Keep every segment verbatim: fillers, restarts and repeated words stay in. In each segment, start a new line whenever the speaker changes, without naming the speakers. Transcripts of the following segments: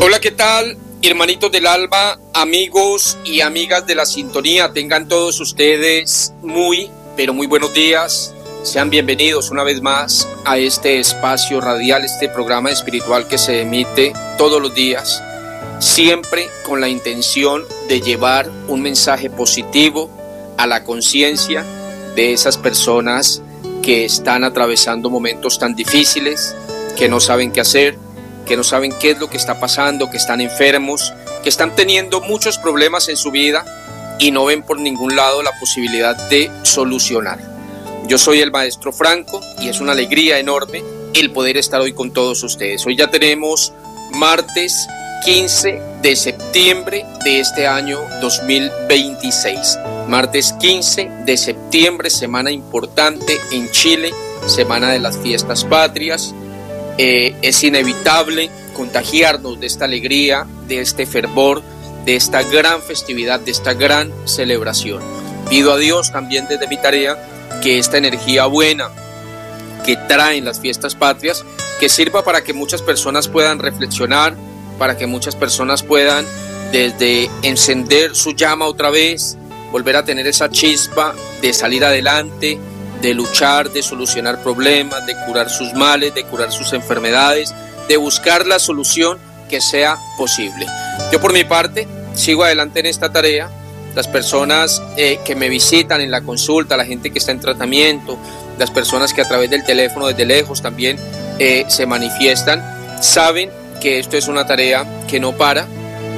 Hola, ¿qué tal? Hermanitos del alma, amigos y amigas de la sintonía, tengan todos ustedes muy, pero muy buenos días. Sean bienvenidos una vez más a este espacio radial, este programa espiritual que se emite todos los días, siempre con la intención de llevar un mensaje positivo a la conciencia de esas personas que están atravesando momentos tan difíciles, que no saben qué hacer, que no saben qué es lo que está pasando, que están enfermos, que están teniendo muchos problemas en su vida y no ven por ningún lado la posibilidad de solucionar. Yo soy el maestro Franco y es una alegría enorme el poder estar hoy con todos ustedes. Hoy ya tenemos martes quince de septiembre de este año dos mil veintiséis. Martes quince de septiembre, semana importante en Chile, semana de las fiestas patrias. Eh, es inevitable contagiarnos de esta alegría, de este fervor, de esta gran festividad, de esta gran celebración. Pido a Dios también desde mi tarea que esta energía buena que traen las fiestas patrias, que sirva para que muchas personas puedan reflexionar, para que muchas personas puedan desde encender su llama otra vez, volver a tener esa chispa de salir adelante, de luchar, de solucionar problemas, de curar sus males, de curar sus enfermedades, de buscar la solución que sea posible. Yo por mi parte sigo adelante en esta tarea. Las personas eh, que me visitan en la consulta, la gente que está en tratamiento, las personas que a través del teléfono desde lejos también eh, se manifiestan, saben que esto es una tarea que no para,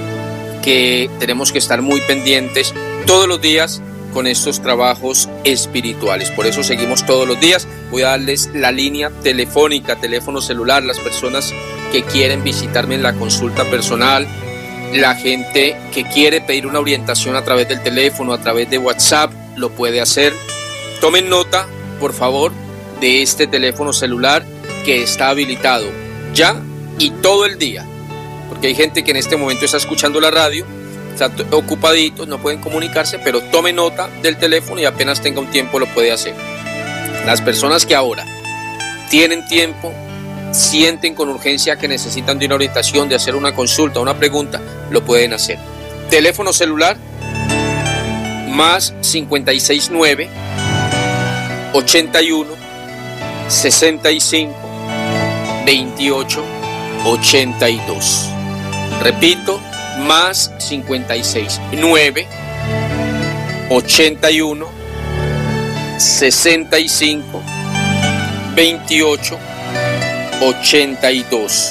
que tenemos que estar muy pendientes todos los días con estos trabajos espirituales. Por eso seguimos todos los días. Voy a darles la línea telefónica, teléfono celular, las personas que quieren visitarme en la consulta personal, la gente que quiere pedir una orientación a través del teléfono, a través de WhatsApp, lo puede hacer. Tomen nota, por favor, de este teléfono celular que está habilitado ya y todo el día, porque hay gente que en este momento está escuchando la radio, están ocupaditos, no pueden comunicarse, pero tome nota del teléfono y apenas tenga un tiempo lo puede hacer. Las personas que ahora tienen tiempo, sienten con urgencia que necesitan de una orientación, de hacer una consulta, una pregunta, lo pueden hacer. Teléfono celular más cincuenta y seis nueve, ochenta y uno, sesenta y cinco, veintiocho, ochenta y dos. Repito, más cincuenta y seis nueve, ochenta y uno, sesenta y cinco, veintiocho, ochenta y dos.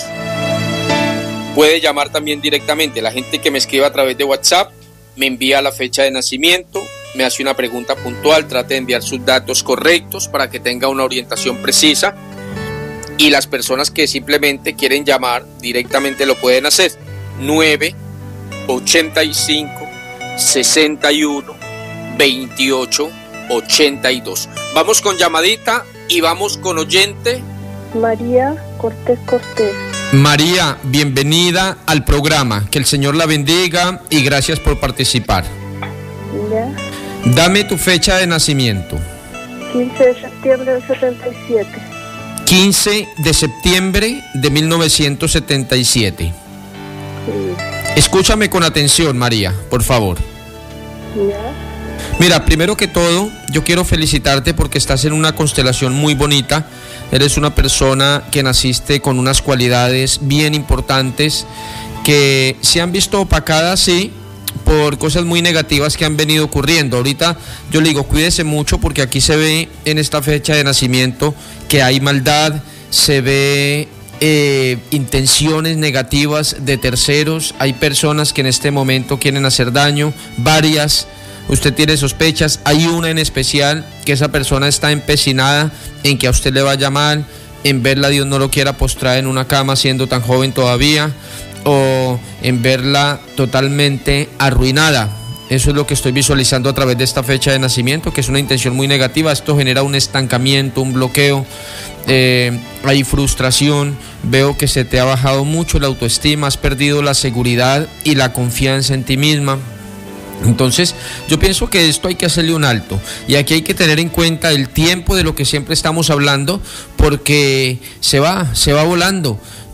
Puede llamar también directamente. La gente que me escribe a través de WhatsApp me envía la fecha de nacimiento, me hace una pregunta puntual, trate de enviar sus datos correctos para que tenga una orientación precisa, y las personas que simplemente quieren llamar directamente lo pueden hacer. nueve, ochenta y cinco, sesenta y uno, veintiocho, ochenta y dos. Vamos con llamadita y vamos con oyente.
María Cortés Cortés.
María, bienvenida al programa. Que el Señor la bendiga y gracias por participar.
Ya.
Dame tu fecha de nacimiento.
quince de septiembre del setenta y siete.
quince de septiembre de mil novecientos setenta y siete.
Sí.
Escúchame con atención, María, por favor.
Ya.
Mira, primero que todo, yo quiero felicitarte porque estás en una constelación muy bonita. Eres una persona que naciste con unas cualidades bien importantes que se han visto opacadas, sí, por cosas muy negativas que han venido ocurriendo. Ahorita yo le digo, cuídese mucho porque aquí se ve en esta fecha de nacimiento que hay maldad, se ve eh, intenciones negativas de terceros, hay personas que en este momento quieren hacer daño, varias. Usted tiene sospechas, hay una en especial que esa persona está empecinada en que a usted le vaya mal, en verla Dios no lo quiera postrar en una cama siendo tan joven todavía, o en verla totalmente arruinada. Eso es lo que estoy visualizando a través de esta fecha de nacimiento, que es una intención muy negativa. Esto genera un estancamiento, un bloqueo, eh, hay frustración. Veo que se te ha bajado mucho la autoestima, has perdido la seguridad y la confianza en ti misma. Entonces yo pienso que esto hay que hacerle un alto, y aquí hay que tener en cuenta el tiempo de lo que siempre estamos hablando, porque se va, se va volando.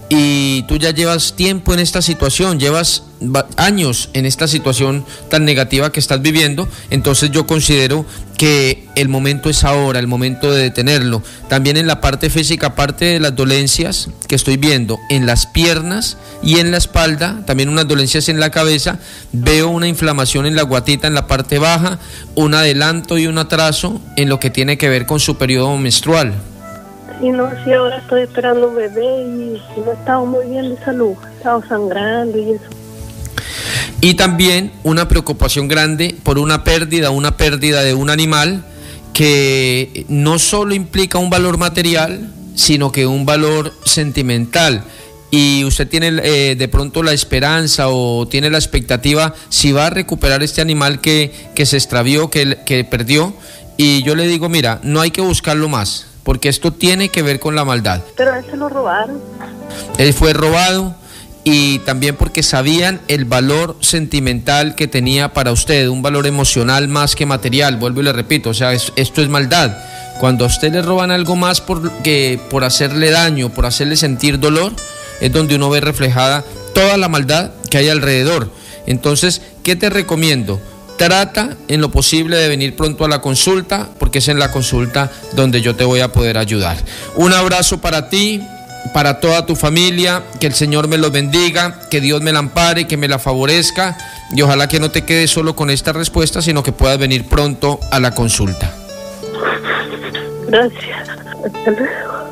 y tú ya llevas tiempo en esta situación, llevas años en esta situación tan negativa que estás viviendo, entonces yo considero que el momento es ahora, el momento de detenerlo. También en la parte física, aparte de las dolencias que estoy viendo en las piernas y en la espalda, también unas dolencias en la cabeza, veo una inflamación en la guatita en la parte baja, un adelanto y un atraso en lo que tiene que ver con su periodo menstrual.
Y no, sí, ahora estoy esperando un bebé y no he estado muy bien de salud, he estado sangrando y eso.
Y también una preocupación grande por una pérdida, una pérdida de un animal que no solo implica un valor material, sino que un valor sentimental. Y usted tiene eh, de pronto la esperanza o tiene la expectativa si va a recuperar este animal que, que se extravió, que, que perdió. Y yo le digo, mira, no hay que buscarlo más, porque esto tiene que ver con la maldad.
Pero a él se lo robaron.
Él fue robado y también porque sabían el valor sentimental que tenía para usted, un valor emocional más que material, vuelvo y le repito, o sea, es, esto es maldad. Cuando a usted le roban algo más por, que, por hacerle daño, por hacerle sentir dolor, es donde uno ve reflejada toda la maldad que hay alrededor. Entonces, ¿qué te recomiendo? Trata en lo posible de venir pronto a la consulta, porque es en la consulta donde yo te voy a poder ayudar. Un abrazo para ti, para toda tu familia, que el Señor me los bendiga, que Dios me la ampare, que me la favorezca, y ojalá que no te quedes solo con esta respuesta, sino que puedas venir pronto a la consulta.
Gracias. Hasta luego.